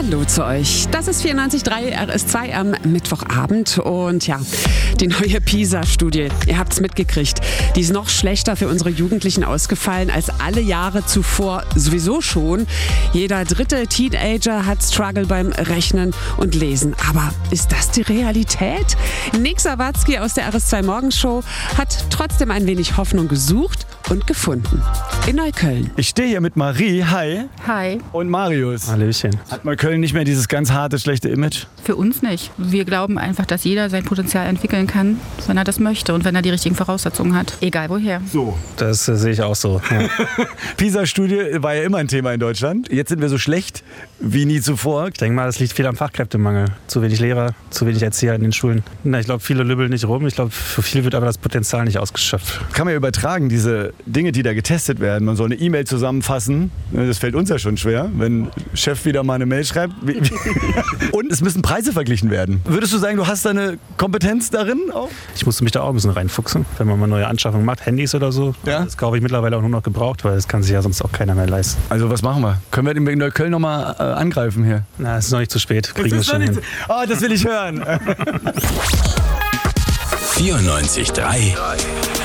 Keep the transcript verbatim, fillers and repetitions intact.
Hallo zu euch. Das ist vierundneunzig Komma drei R S zwei am Mittwochabend. Und ja, die neue PISA-Studie, ihr habt es mitgekriegt, die ist noch schlechter für unsere Jugendlichen ausgefallen als alle Jahre zuvor sowieso schon. Jeder dritte Teenager hat Struggle beim Rechnen und Lesen. Aber ist das die Realität? Nick Sawatzki aus der R S zwei Morgenshow hat trotzdem ein wenig Hoffnung gesucht und gefunden. In Neukölln. Ich stehe hier mit Marie, hi. Hi. Und Marius. Hallöchen. Hat Neukölln nicht mehr dieses ganz harte, schlechte Image? Für uns nicht. Wir glauben einfach, dass jeder sein Potenzial entwickeln kann, wenn er das möchte und wenn er die richtigen Voraussetzungen hat. Egal woher. So. Das äh, sehe ich auch so. Ja. PISA-Studie war ja immer ein Thema in Deutschland. Jetzt sind wir so schlecht wie nie zuvor. Ich denke mal, das liegt viel am Fachkräftemangel. Zu wenig Lehrer, zu wenig Erzieher in den Schulen. Na, ich glaube, viele lübbeln nicht rum. Ich glaube, für viele wird aber das Potenzial nicht ausgeschöpft. Kann man ja übertragen, diese Dinge, die da getestet werden. Man soll eine E-Mail zusammenfassen. Das fällt uns ja schon schwer, wenn Chef wieder mal eine Mail schreibt. Und es müssen Preise verglichen werden. Würdest du sagen, du hast da eine Kompetenz darin auch? Ich musste mich da auch ein bisschen reinfuchsen, wenn man mal neue Anschaffungen macht, Handys oder so. Ja? Das kaufe ich mittlerweile auch nur noch gebraucht, weil das kann sich ja sonst auch keiner mehr leisten. Also was machen wir? Können wir in Neukölln nochmal äh, angreifen hier? Na, es ist noch nicht zu spät. Kriegen wir es schon hin. Oh, das will ich hören. vierundneunzig Komma drei